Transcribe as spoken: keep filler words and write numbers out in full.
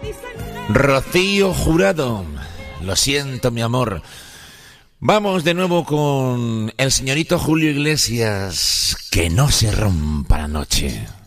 Rocío Jurado, lo siento, mi amor. Vamos de nuevo con el señorito Julio Iglesias, que no se rompa la noche.